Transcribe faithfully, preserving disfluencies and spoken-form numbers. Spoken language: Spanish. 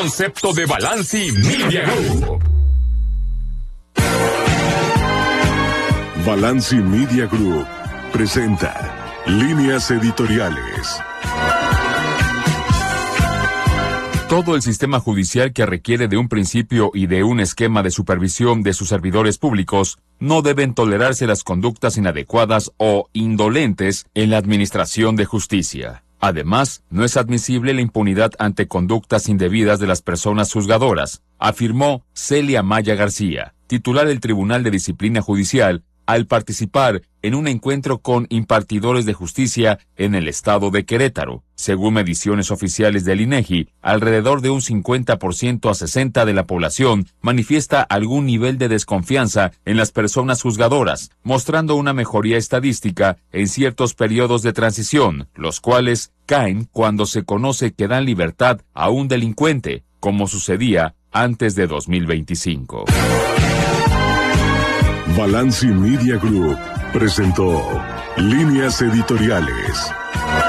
Concepto de Balanci Media Group. Balanci Media Group presenta Líneas Editoriales. Todo el sistema judicial que requiere de un principio y de un esquema de supervisión de sus servidores públicos no deben tolerarse las conductas inadecuadas o indolentes en la administración de justicia. Además, no es admisible la impunidad ante conductas indebidas de las personas juzgadoras, afirmó Celia Maya García, titular del Tribunal de Disciplina Judicial, al participar en un encuentro con impartidores de justicia en el estado de Querétaro. Según mediciones oficiales del INEGI, alrededor de un cincuenta por ciento a sesenta por ciento de la población manifiesta algún nivel de desconfianza en las personas juzgadoras, mostrando una mejoría estadística en ciertos periodos de transición, los cuales caen cuando se conoce que dan libertad a un delincuente, como sucedía antes de dos mil veinticinco. Balanci Media Group presentó Líneas Editoriales.